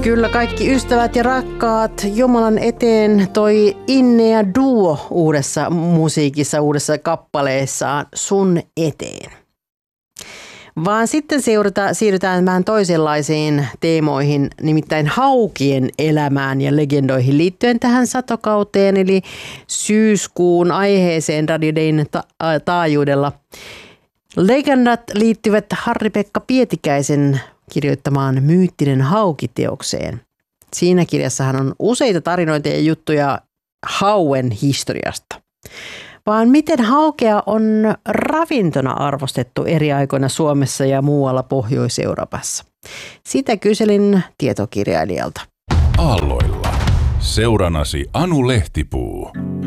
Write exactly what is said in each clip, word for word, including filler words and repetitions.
Kyllä kaikki ystävät ja rakkaat Jumalan eteen toi Innea Duo uudessa musiikissa, uudessa kappaleessaan Sun eteen. Vaan sitten siirrytään, siirrytään vähän toisenlaisiin teemoihin, nimittäin haukien elämään ja legendoihin liittyen tähän satokauteen, eli syyskuun aiheeseen Radio Dayn ta- taajuudella. Legendat liittyvät Harri-Pekka Pietikäisen kirjoittamaan Myyttinen hauki-teokseen. Siinä kirjassahan on useita tarinoita ja juttuja hauen historiasta. Vaan miten haukea on ravintona arvostettu eri aikoina Suomessa ja muualla Pohjois-Euroopassa? Sitä kyselin tietokirjailijalta. Aalloilla. Seuranasi Anu Lehtipuu.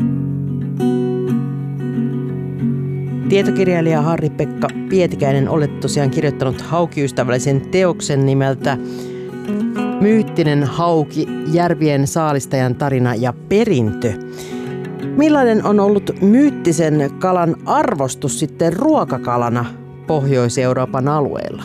Tietokirjailija Harri-Pekka Pietikäinen olet tosiaan kirjoittanut haukiystävällisen teoksen nimeltä Myyttinen hauki, järvien saalistajan tarina ja perintö. Millainen on ollut myyttisen kalan arvostus sitten ruokakalana Pohjois-Euroopan alueella?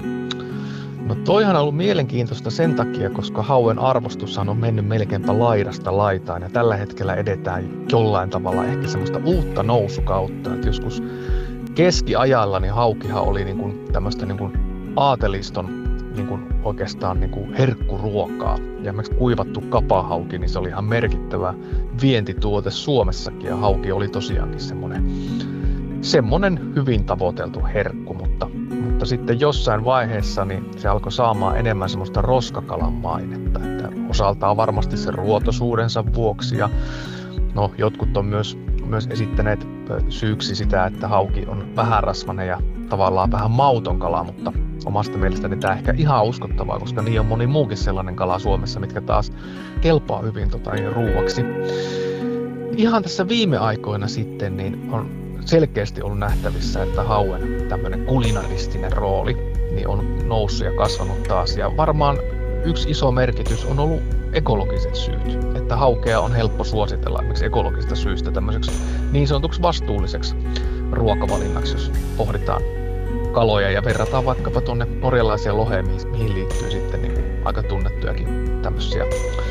No toihan on ollut mielenkiintoista sen takia, koska hauen arvostushan on mennyt melkeinpä laidasta laitaan ja tällä hetkellä edetään jollain tavalla ehkä semmoista uutta nousukautta. Että joskus keskiajalla niin haukihan oli niin kuin tämmöistä niin kuin aateliston niin kuin oikeastaan niin kuin herkkuruokaa. Ja esimerkiksi kuivattu kapahauki, niin se oli ihan merkittävä vientituote Suomessakin ja hauki oli tosiaankin semmoinen, semmoinen hyvin tavoiteltu herkku, mutta, mutta sitten jossain vaiheessa niin se alkoi saamaan enemmän semmoista roskakalan mainetta, että osaltaan varmasti sen ruotosuudensa vuoksi ja no, jotkut on myös, myös esittäneet syyksi sitä, että hauki on vähärasvainen ja tavallaan vähän mauton kala, mutta omasta mielestäni tämä ehkä ihan uskottavaa, koska niin on moni muukin sellainen kala Suomessa, mitkä taas kelpaa hyvin tota, ruuaksi. Ihan tässä viime aikoina sitten niin on selkeästi ollut nähtävissä, että hauen tämmöinen kulinaristinen rooli niin on noussut ja kasvanut taas. Ja varmaan yksi iso merkitys on ollut ekologiset syyt, että haukea on helppo suositella esimerkiksi ekologisista syistä tämmöiseksi niin sanotuksi vastuulliseksi ruokavalinnaksi, jos pohditaan kaloja ja verrataan vaikkapa tuonne norjalaiseen loheen, mihin liittyy sitten niin kuin aika tunnettujakin tämmöisiä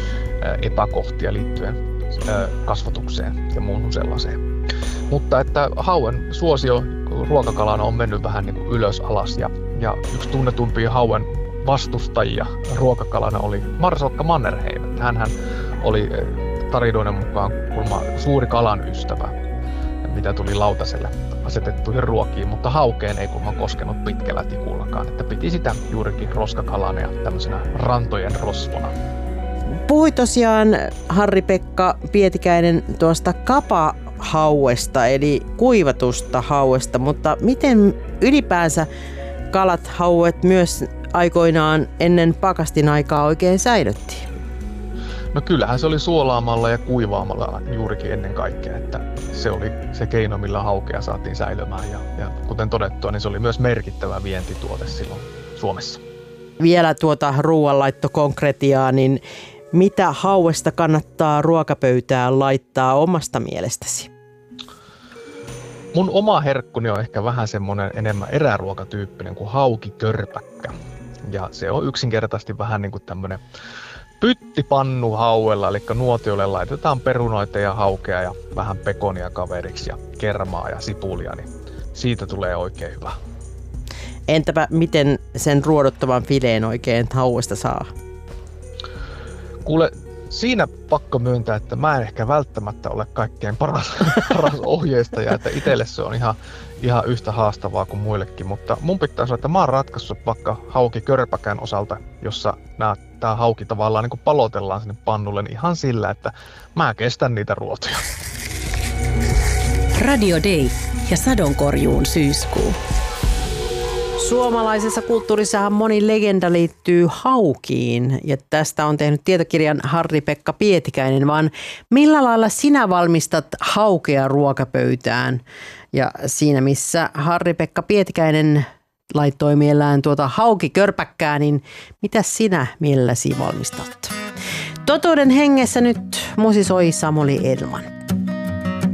epäkohtia liittyen kasvatukseen ja muuhun sellaiseen. Mutta että hauen suosio ruokakalana on mennyt vähän niin kuin ylös alas ja, ja yksi tunnetumpia hauen vastustajia ruokakalana oli Marsalkka Mannerheim. Hänhän oli tarinoiden mukaan kulma suuri kalan ystävä, mitä tuli lautaselle asetettuihin ruokiin, mutta haukeen ei kulma koskenut pitkällä tikullakaan, että piti sitä juurikin roskakalana ja tämmöisenä rantojen rosvona. Puhui tosiaan Harri-Pekka Pietikäinen tuosta kapahauesta, eli kuivatusta hauesta, mutta miten ylipäänsä kalat, hauet myös aikoinaan ennen pakastin aikaa oikein säilyttiin? No kyllähän se oli suolaamalla ja kuivaamalla juurikin ennen kaikkea, että se oli se keino, millä haukea saatiin säilymään ja, ja kuten todettua, niin se oli myös merkittävä vientituote silloin Suomessa. Vielä tuota ruoanlaittokonkretiaa, niin mitä hauesta kannattaa ruokapöytään laittaa omasta mielestäsi? Mun oma herkkuni on ehkä vähän semmoinen enemmän eräruokatyyppinen kuin haukikörpäkkä. Ja se on yksinkertaisesti vähän niin kuin tämmöinen pyttipannu hauella, eli nuotiolle laitetaan perunoita ja haukea ja vähän pekonia kaveriksi ja kermaa ja sipulia, niin siitä tulee oikein hyvä. Entäpä miten sen ruodottavan fileen oikein hauesta saa? Kuule, siinä pakko myöntää, että mä en ehkä välttämättä ole kaikkein paras, paras ohjeistaja, että itselle se on ihan, ihan yhtä haastavaa kuin muillekin, mutta mun pitää sanoa, että mä oon ratkaissut vaikka haukikörpäkän osalta, jossa nämä, tää hauki tavallaan niin kuin palotellaan sinne pannulle niin ihan sillä, että mä kestän niitä ruotoja. Radio Day ja sadonkorjuun syyskuu. Suomalaisessa kulttuurissahan moni legenda liittyy haukiin ja tästä on tehnyt tietokirjan Harri-Pekka Pietikäinen, vaan millä lailla sinä valmistat haukea ruokapöytään? Ja siinä missä Harri-Pekka Pietikäinen laittoi mielellään tuota haukikörpäkkää, niin mitä sinä mielelläsi valmistat? Totuuden hengessä nyt musisoi Samuli Edelman.